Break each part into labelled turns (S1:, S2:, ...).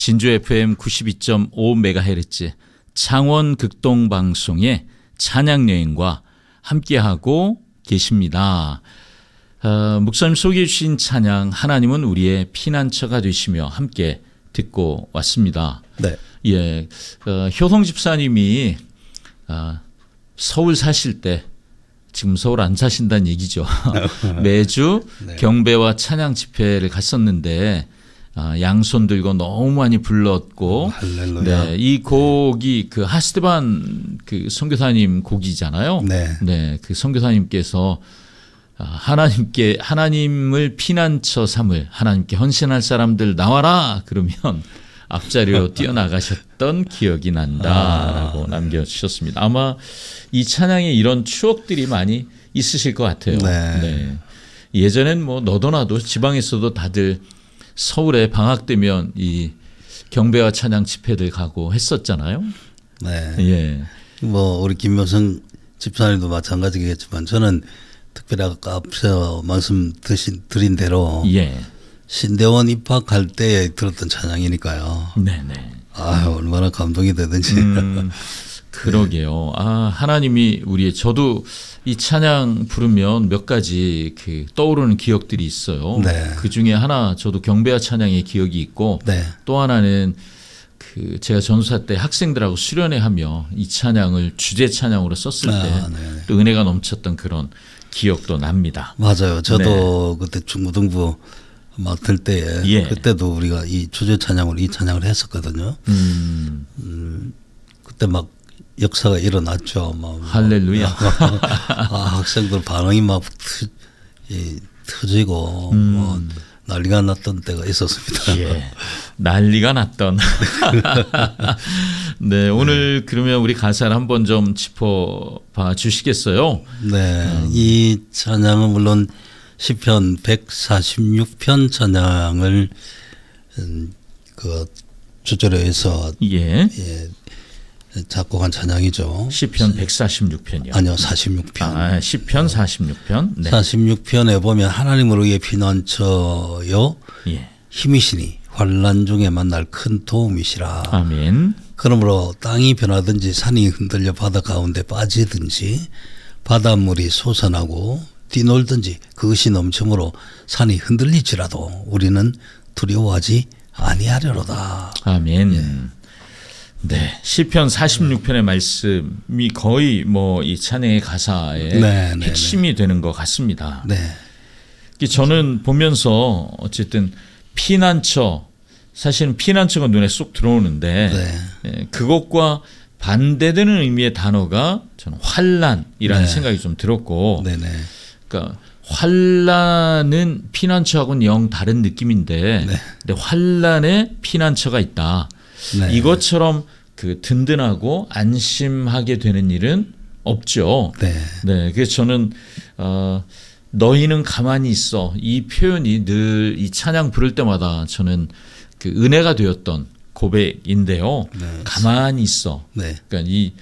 S1: 진주 FM 92.5MHz 창원 극동방송의 찬양여행과 함께하고 계십니다. 목사님 소개해 주신 찬양 하나님은 우리의 피난처가 되시며 함께 듣고 왔습니다.
S2: 네.
S1: 예, 효성 집사님이 서울 사실 때 지금 서울 안 사신다는 얘기죠. 매주
S2: 네.
S1: 경배와 찬양 집회를 갔었는데 양손 들고 너무 많이 불렀고,
S2: 할렐루야.
S1: 네, 이 곡이 그 하스테반 그 선교사님 곡이잖아요.
S2: 네.
S1: 네, 그 선교사님께서 하나님을 피난처 삼을 하나님께 헌신할 사람들 나와라 그러면 앞자리로 뛰어나가셨던 기억이 난다라고 남겨주셨습니다. 아마 이 찬양에 이런 추억들이 많이 있으실 것 같아요.
S2: 네.
S1: 네. 예전엔 뭐 너도나도 지방에서도 다들 서울에 방학 되면 이 경배와 찬양 집회들 가고 했었잖아요.
S2: 네.
S1: 예.
S2: 뭐 우리 김효성 집사님도 마찬가지겠지만 저는 특별히 아까 앞서 말씀드린 대로
S1: 예.
S2: 신대원 입학할 때 들었던 찬양이니까요.
S1: 네네.
S2: 얼마나 감동이 되든지.
S1: 그러게요. 하나님이 저도 이 찬양 부르면 몇 가지 그 떠오르는 기억들이 있어요.
S2: 네.
S1: 그 중에 하나 저도 경배와 찬양의 기억이 있고,
S2: 네.
S1: 또 하나는 그 제가 전사 때 학생들하고 수련회 하며 이 찬양을 주제 찬양으로 썼을 때 또 은혜가 넘쳤던 그런 기억도 납니다.
S2: 맞아요. 저도 그때 중고등부 맡을 때에
S1: 예.
S2: 그때도 우리가 이 주제 찬양으로 이 찬양을 했었거든요. 그때 막 역사가 일어났죠.
S1: 할렐루야.
S2: 학생들 반응이 막 터지고 난리가 났던 때가 있었습니다.
S1: 예, 난리가 났던. 네, 오늘 그러면 우리 가사를 한번 좀 짚어봐 주시겠어요?
S2: 네, 이 찬양은 물론 시편 146편 찬양을 그 주제로해서
S1: 예.
S2: 작곡한 찬양이죠.
S1: 시편 146편이요.
S2: 아니요, 46편.
S1: 시편 46편. 네.
S2: 46편에 보면 하나님을 위해 피난처요
S1: 예.
S2: 힘이시니 환난 중에 만날 큰 도움이시라.
S1: 아멘.
S2: 그러므로 땅이 변하든지 산이 흔들려 바다 가운데 빠지든지 바닷물이 솟아나고 뛰놀든지 그것이 넘침으로 산이 흔들리지라도 우리는 두려워하지 아니하려로다.
S1: 아멘. 네, 시편 46편의 말씀이 거의 뭐 이 찬양의 가사의 핵심이 되는 것 같습니다.
S2: 네.
S1: 저는 보면서 어쨌든 피난처, 사실은 피난처가 눈에 쏙 들어오는데 그것과 반대되는 의미의 단어가 저는 환난이라는 생각이 좀 들었고, 그러니까 환난은 피난처하고는 영 다른 느낌인데, 근데 환난에 피난처가 있다. 이것처럼 그 든든하고 안심하게 되는 일은 없죠. 네. 그래서 저는 너희는 가만히 있어, 이 표현이 늘 이 찬양 부를 때마다 저는 그 은혜가 되었던 고백인데요. 가만히 있어. 그러니까 이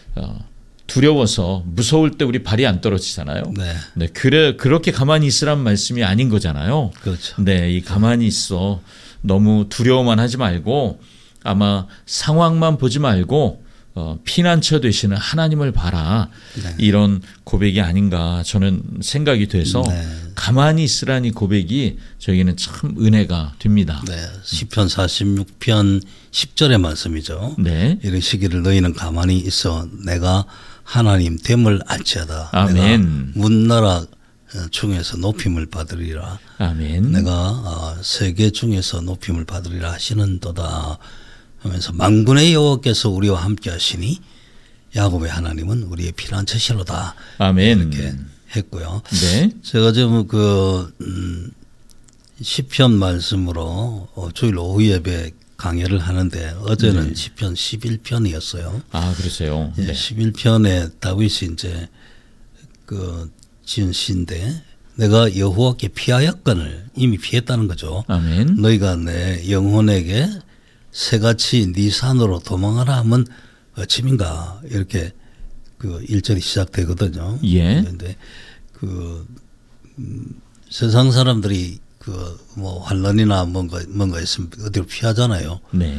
S1: 두려워서 무서울 때 우리 발이 안 떨어지잖아요. 네, 그렇게 가만히 있으란 말씀이 아닌 거잖아요.
S2: 그렇죠.
S1: 네, 이 가만히 있어. 너무 두려워만 하지 말고 아마 상황만 보지 말고 피난처 되시는 하나님을 봐라. 이런 고백이 아닌가 저는 생각이 돼서 가만히 있으라니 고백이 저에게는 참 은혜가 됩니다.
S2: 네, 시편 46편 10절의 말씀이죠. 이르시기를 너희는 가만히 있어 내가 하나님 됨을 알지어다.
S1: 아멘.
S2: 내가 문나라 중에서 높임을 받으리라.
S1: 아멘.
S2: 내가 세계 중에서 높임을 받으리라 하시는도다 하면서 만군의 여호와께서 우리와 함께 하시니 야곱의 하나님은 우리의 피난처시로다.
S1: 아멘.
S2: 이렇게 했고요.
S1: 네.
S2: 제가 지금 그 시편 말씀으로 주일 오후 예배 강해를 하는데 어제는 시편 11편이었어요.
S1: 그러세요.
S2: 네. 11편에 다윗이 이제 그 지은 시인데 내가 여호와께 피하였거늘 이미 피했다는 거죠.
S1: 아멘.
S2: 너희가 내 영혼에게 새같이 네 산으로 도망하라 하면 어찌민가 이렇게 그 1절이 시작되거든요.
S1: 예.
S2: 그런데 그 세상 사람들이 그 그 뭐 환란이나 뭔가 있으면 어디로 피하잖아요.
S1: 네.